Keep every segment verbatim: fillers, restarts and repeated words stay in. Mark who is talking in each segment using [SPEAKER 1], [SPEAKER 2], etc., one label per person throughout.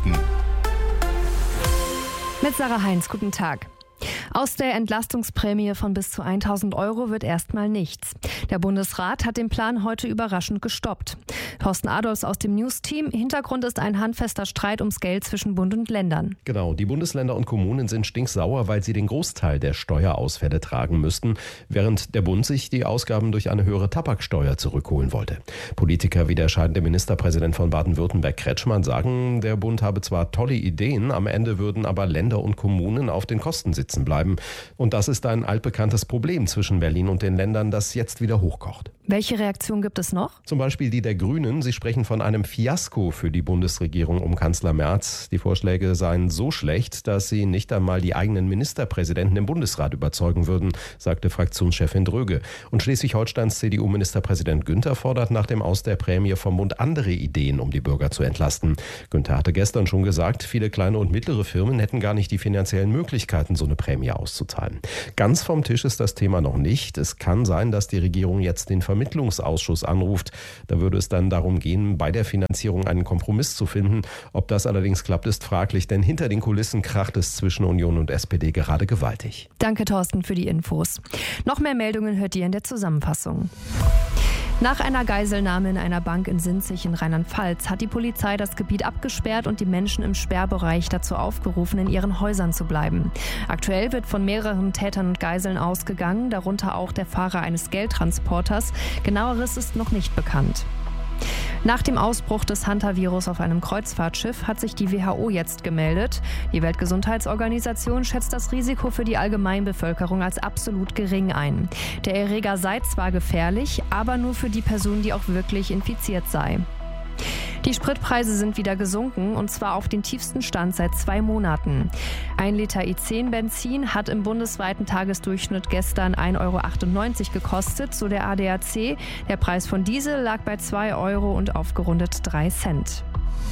[SPEAKER 1] Nachrichten.
[SPEAKER 2] Mit Sarah Heinz, guten Tag. Aus der Entlastungsprämie von bis zu tausend Euro wird erstmal nichts. Der Bundesrat hat den Plan heute überraschend gestoppt. Thorsten Adolfs aus dem News-Team. Hintergrund ist ein handfester Streit ums Geld zwischen Bund und Ländern.
[SPEAKER 3] Genau, die Bundesländer und Kommunen sind stinksauer, weil sie den Großteil der Steuerausfälle tragen müssten, während der Bund sich die Ausgaben durch eine höhere Tabaksteuer zurückholen wollte. Politiker wie der scheidende Ministerpräsident von Baden-Württemberg Kretschmann sagen, der Bund habe zwar tolle Ideen, am Ende würden aber Länder und Kommunen auf den Kosten sitzen bleiben. Und das ist ein altbekanntes Problem zwischen Berlin und den Ländern, das jetzt wieder hochkocht.
[SPEAKER 2] Welche Reaktion gibt es noch?
[SPEAKER 3] Zum Beispiel die der Grünen. Sie sprechen von einem Fiasko für die Bundesregierung um Kanzler Merz. Die Vorschläge seien so schlecht, dass sie nicht einmal die eigenen Ministerpräsidenten im Bundesrat überzeugen würden, sagte Fraktionschefin Dröge. Und Schleswig-Holsteins C D U-Ministerpräsident Günther fordert nach dem Aus der Prämie vom Bund andere Ideen, um die Bürger zu entlasten. Günther hatte gestern schon gesagt, viele kleine und mittlere Firmen hätten gar nicht die finanziellen Möglichkeiten, so eine Prämie auszuzahlen. Ganz vom Tisch ist das Thema noch nicht. Es kann sein, dass die Regierung jetzt den Vermittlungsausschuss anruft. Da würde es dann darum gehen, bei der Finanzierung einen Kompromiss zu finden. Ob das allerdings klappt, ist fraglich, denn hinter den Kulissen kracht es zwischen Union und S P D gerade gewaltig.
[SPEAKER 2] Danke, Thorsten, für die Infos. Noch mehr Meldungen hört ihr in der Zusammenfassung. Nach einer Geiselnahme in einer Bank in Sinzig in Rheinland-Pfalz hat die Polizei das Gebiet abgesperrt und die Menschen im Sperrbereich dazu aufgerufen, in ihren Häusern zu bleiben. Aktuell wird von mehreren Tätern und Geiseln ausgegangen, darunter auch der Fahrer eines Geldtransporters. Genaueres ist noch nicht bekannt. Nach dem Ausbruch des Hantavirus auf einem Kreuzfahrtschiff hat sich die W H O jetzt gemeldet. Die Weltgesundheitsorganisation schätzt das Risiko für die Allgemeinbevölkerung als absolut gering ein. Der Erreger sei zwar gefährlich, aber nur für die Person, die auch wirklich infiziert sei. Die Spritpreise sind wieder gesunken, und zwar auf den tiefsten Stand seit zwei Monaten. Ein Liter I zehn Benzin hat im bundesweiten Tagesdurchschnitt gestern ein Euro achtundneunzig gekostet, so der A D A C. Der Preis von Diesel lag bei zwei Euro und aufgerundet drei Cent.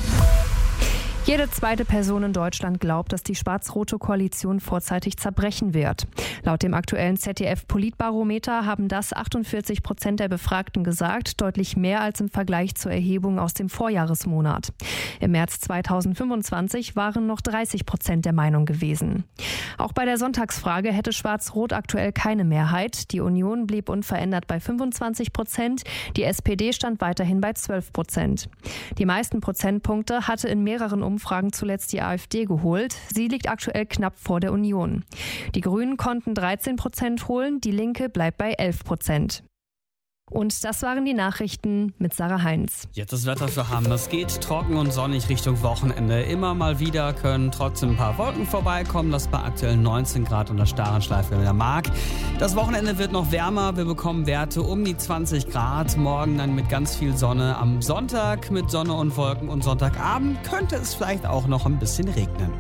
[SPEAKER 2] Jede zweite Person in Deutschland glaubt, dass die schwarz-rote Koalition vorzeitig zerbrechen wird. Laut dem aktuellen Z D F-Politbarometer haben das achtundvierzig Prozent der Befragten gesagt, deutlich mehr als im Vergleich zur Erhebung aus dem Vorjahresmonat. Im März zweitausendfünfundzwanzig waren noch dreißig Prozent der Meinung gewesen. Auch bei der Sonntagsfrage hätte Schwarz-Rot aktuell keine Mehrheit. Die Union blieb unverändert bei fünfundzwanzig Prozent, die S P D stand weiterhin bei zwölf Prozent. Die meisten Prozentpunkte hatte in mehreren Umfragen zuletzt die AfD geholt. Sie liegt aktuell knapp vor der Union. Die Grünen konnten dreizehn Prozent holen, die Linke bleibt bei elf Prozent. Und das waren die Nachrichten mit Sarah Heinz.
[SPEAKER 4] Jetzt das Wetter für Hamm. Es geht trocken und sonnig Richtung Wochenende. Immer mal wieder können trotzdem ein paar Wolken vorbeikommen. Das bei aktuell neunzehn Grad und der starren Schleife wieder mag. Das Wochenende wird noch wärmer. Wir bekommen Werte um die zwanzig Grad. Morgen dann mit ganz viel Sonne. Am Sonntag mit Sonne und Wolken. Und Sonntagabend könnte es vielleicht auch noch ein bisschen regnen.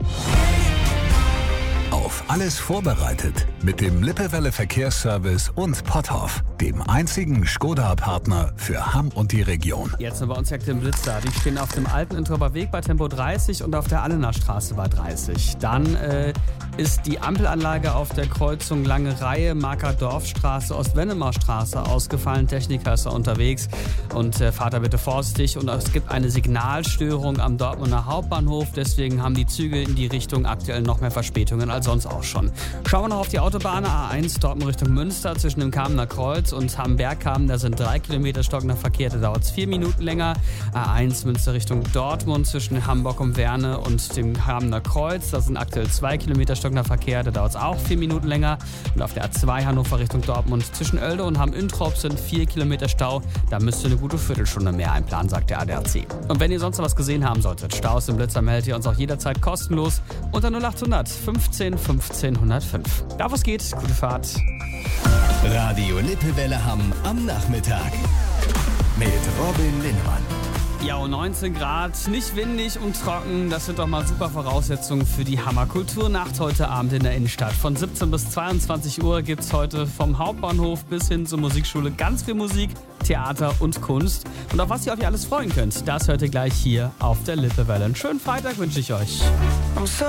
[SPEAKER 1] Auf alles vorbereitet mit dem Lippewelle Verkehrsservice und Potthoff, dem einzigen Skoda-Partner für Hamm und die Region.
[SPEAKER 4] Jetzt sind bei uns direkt im Blitz da. Die stehen auf dem alten Introber Weg bei Tempo dreißig und auf der Allener Straße bei dreißig. Dann äh, ist die Ampelanlage auf der Kreuzung Lange Reihe, Marker Dorfstraße, Ostwennemar-Straße ausgefallen. Techniker ist da unterwegs und äh, fahrt da bitte vorsichtig. Und es gibt eine Signalstörung am Dortmunder Hauptbahnhof. Deswegen haben die Züge in die Richtung aktuell noch mehr Verspätungen als sonst auch schon. Schauen wir noch auf die Autobahn A eins Dortmund Richtung Münster zwischen dem Kamener Kreuz und Hamm-Bergkamen. Da sind drei Kilometer stockender Verkehr, da dauert es vier Minuten länger. A eins Münster Richtung Dortmund zwischen Hamburg und Werne und dem Kamener Kreuz. Da sind aktuell zwei Kilometer stockender Verkehr, da dauert es auch vier Minuten länger. Und auf der A zwei Hannover Richtung Dortmund zwischen Oelde und Hamm-Introp sind vier Kilometer Stau. Da müsst ihr eine gute Viertelstunde mehr einplanen, sagt der A D A C. Und wenn ihr sonst noch was gesehen haben solltet, Staus im Blitzer meldet ihr uns auch jederzeit kostenlos unter null achthundert fünfzehn fünfzehn hundertfünf. Da was geht, gute Fahrt.
[SPEAKER 1] Radio Lippewelle Hamm am Nachmittag mit Robin Linnemann.
[SPEAKER 4] Ja, und neunzehn Grad, nicht windig und trocken, das sind doch mal super Voraussetzungen für die Hammer Kulturnacht heute Abend in der Innenstadt. Von siebzehn bis zweiundzwanzig Uhr gibt es heute vom Hauptbahnhof bis hin zur Musikschule ganz viel Musik, Theater und Kunst. Und auf was ihr euch alles freuen könnt, das hört ihr gleich hier auf der Lippewelle. Einen schönen Freitag wünsche ich euch.